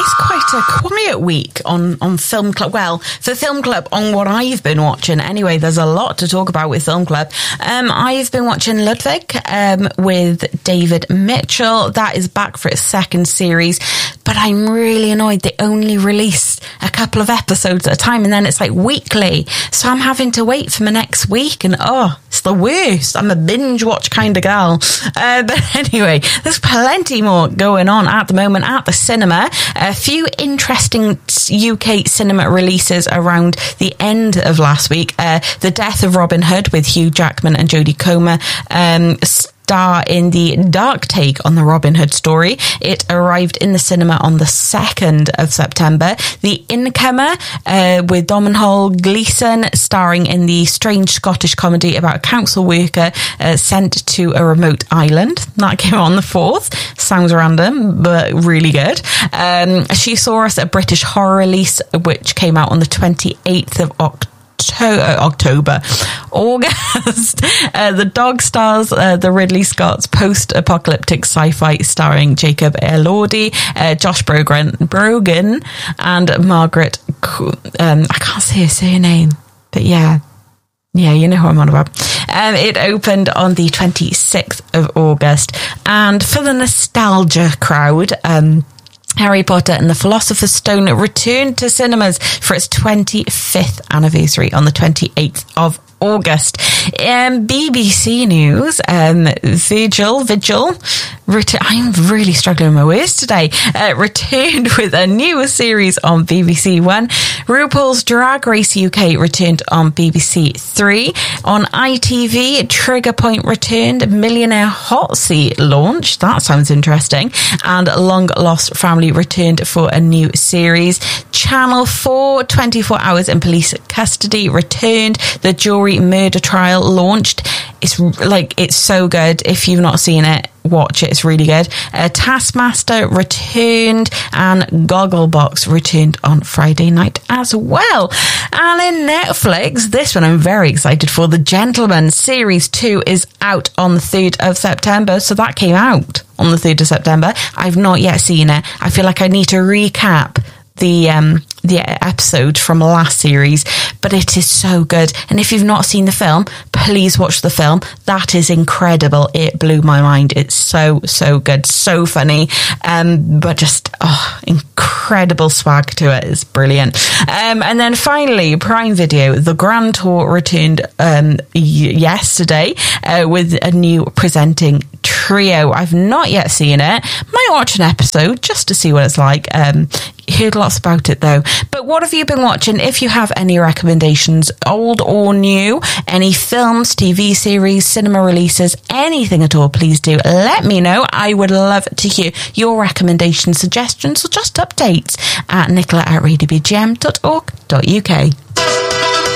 It's quite a quiet week on Film Club. Well, for Film Club, on what I've been watching. Anyway, there's a lot to talk about with Film Club. I've been watching Ludwig with David Mitchell. That is back for its second series. But I'm really annoyed they only release a couple of episodes at a time, and then it's like weekly. So I'm having to wait for my next week, and it's the worst. I'm a binge watch kind of gal. But anyway, there's plenty more going on at the moment at the cinema. A few interesting UK cinema releases around the end of last week. The Death of Robin Hood with Hugh Jackman and Jodie Comer star in the dark take on the Robin Hood story. It arrived in the cinema on the 2nd of September. The Incomer with Domhnall Gleeson starring in the strange Scottish comedy about a council worker sent to a remote island. That came on the 4th. Sounds random, but really good. She Saw Us, a British horror release, which came out on the 28th of August. The Dog stars the Ridley Scott's post-apocalyptic sci-fi starring Jacob Elordi, Josh Brolin and Margaret I can't say her surname, but yeah, you know who I'm on about. It opened on the 26th of August, and for the nostalgia crowd, Harry Potter and the Philosopher's Stone returned to cinemas for its 25th anniversary on the 28th of August. BBC News, Vigil, I'm really struggling with my words today, returned with a new series on BBC One. RuPaul's Drag Race UK returned on BBC Three. On ITV, Trigger Point returned. Millionaire Hot Seat launched. That sounds interesting. And Long Lost Family returned for a new series. Channel 4, 24 Hours in Police Custody returned. The Jury Murder Trial launched. It's so good. If you've not seen it, watch it. It's really good. Taskmaster returned, and Gogglebox returned on Friday night as well. And in Netflix, this one I'm very excited for. The Gentleman Series 2 is out on the 3rd of September. So that came out on the 3rd of September. I've not yet seen it. I feel like I need to recap the episode from last series, but it is so good. And if you've not seen the film, please watch the film. That is incredible. It blew my mind. It's so good, so funny, but just incredible swag to it. It's brilliant. And then finally, Prime Video, The Grand Tour returned yesterday with a new presenting trio. I've not yet seen it. Might watch an episode just to see what it's like. Heard lots about it though. But what have you been watching? If you have any recommendations, old or new, any films, TV series, cinema releases, anything at all, please do let me know. I would love to hear your recommendations, suggestions, or just updates at nicola@radiobgm.org.uk.